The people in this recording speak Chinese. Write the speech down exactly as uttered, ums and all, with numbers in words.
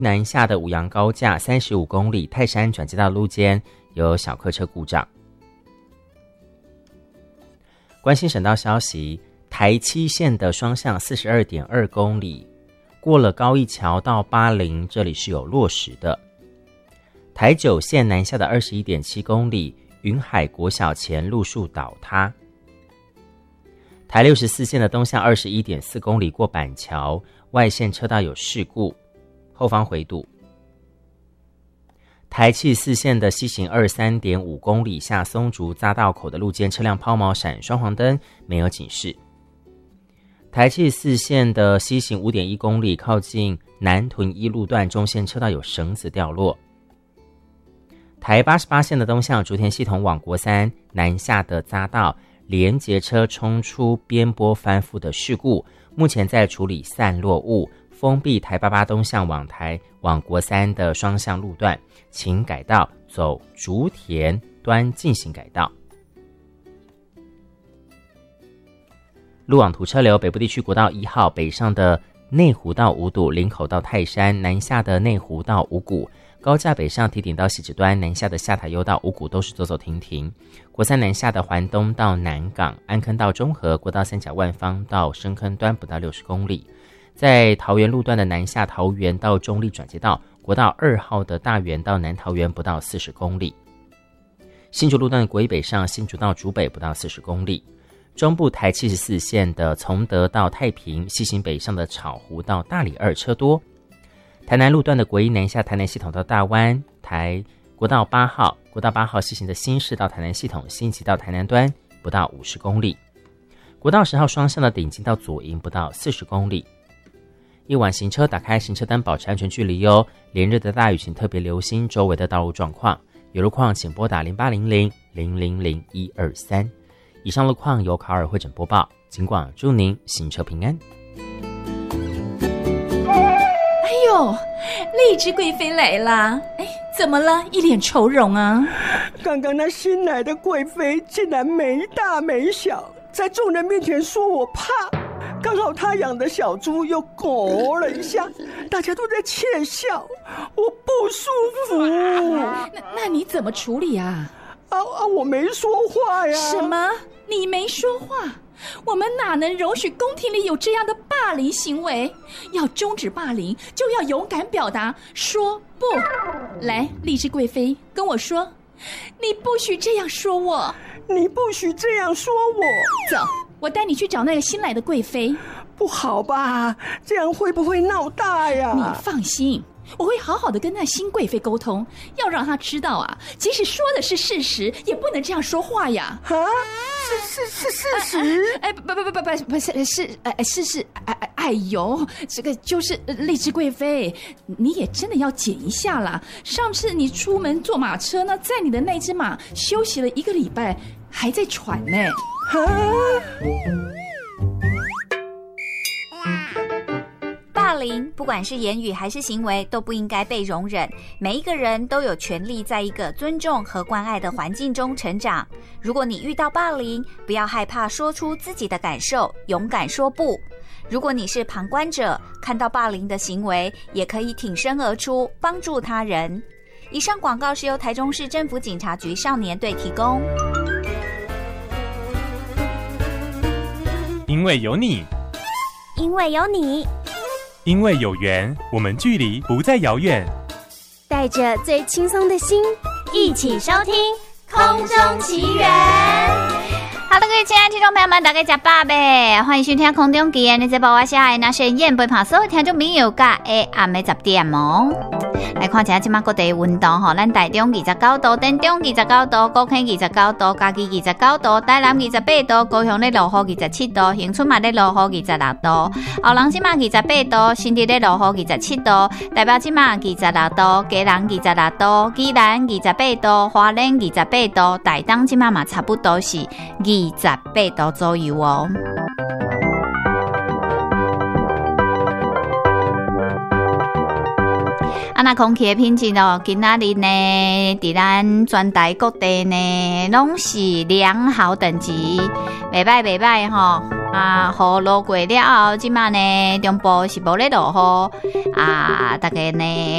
南下的五杨高架三十五公里泰山转接道路间有小客车故障。关心省道消息，台七线的双向 四十二点二公里过了高义桥到巴陵，这里是有落实的。台九线南下的 二十一点七公里云海国小前路树倒塌。台六十四线的东向 二十一点四公里过板桥，外线车道有事故，后方回堵。台七四线的西行 二十三点五公里下松竹匝道口的路肩车辆抛锚闪双黄灯，没有警示。台七四线的西行 五点一公里靠近南屯一路段中线车道有绳子掉落。台八十八线的东向竹田系统往国三南下的匝道连结车冲出边坡翻覆的事故，目前在处理散落物，封闭台八八东向往台往国三的双向路段，请改道走竹田端进行改道。路网图车流，北部地区国道一号北上的内湖到五堵，林口到泰山，南下的内湖到五股，高架北上堤顶到汐止端，南下的下塔悠到五股都是走走停停。国三南下的环东到南港，安坑到中和，国道三甲万方到深坑端不到六十公里。在桃园路段的南下桃园到中立转接道，国道二号的大园到南桃园不到四十公里。新竹路段的国一北上新竹到竹北不到四十公里。中部台七十四线的崇德到太平，西行北上的草湖到大里二车多。台南路段的国一南下台南系统到大湾，台国道八号国道八号西行的新市到台南系统，新集到台南端不到五十公里。国道十号双向的顶进到左营不到四十公里。夜晚行车打开行车灯，保持安全距离哦。连日的大雨，请特别留心周围的道路状况，有路况请拨打零八零零零零零一二三。以上路况由卡尔会诊播报，尽管祝您行车平安。 哎呦，荔枝贵妃来啦！哎，怎么了？一脸愁容啊！ 刚刚那新来的贵妃竟然没大没小，在众人面前说我怕，刚好她养的小猪又狗了一下，大家都在窃笑，我不舒服。 那那你怎么处理啊？ 啊啊！我没说话呀！ 什么？你没说话？我们哪能容许宫廷里有这样的霸凌行为？要终止霸凌，就要勇敢表达，说不。来，荔枝贵妃，跟我说，你不许这样说我， 你不许这样说我。 走，我带你去找那个新来的贵妃。 不好吧？这样会不会闹大呀？ 你放心。我会好好的跟那新贵妃沟通，要让她知道啊，即使说的是事实，也不能这样说话呀。 啊，是是是事实？ 哎，不不不不不不是是哎是是哎哎哎呦，这个就是荔枝贵妃，你也真的要减一下啦。上次你出门坐马车呢，在你的那只马休息了一个礼拜，还在喘呢。 啊！ 霸凌不管是言语还是行为都不应该被容忍，每一个人都有权利在一个尊重和关爱的环境中成长。如果你遇到霸凌，不要害怕说出自己的感受，勇敢说不。如果你是旁观者，看到霸凌的行为，也可以挺身而出，帮助他人。以上广告是由台中市政府警察局少年队提供。 因为有你， 因为有你， 因为有缘，我们距离不再遥远。 带着最轻松的心，一起收听《空中奇缘》。 好的，各位亲爱的听众朋友们，大家吃饱呗！欢迎收听《空中奇缘》的节目，我是爱那些演陪伴所有听众朋友甲下暗的十点哦。来看一下今麦各地温度吼，咱台中二十九度，台中二十九度，高雄二十九度，嘉义二十九度，台南二十八度，高雄咧落雨二十七度，恒春嘛咧落雨二十六度，后龙今麦二十八度，新竹咧落雨二十七度，台北今麦二十六度，嘉南二十六度，宜蘭二十八度，花蓮二十八度，台東今麥嘛差不多是二十八度左右哦。啊，那空气的品质哦，今仔日呢，伫咱全台各地呢，拢是良好等级，袂歹袂歹吼。啊，雨落过了后，即马呢，中部是无咧落雨，啊，大家呢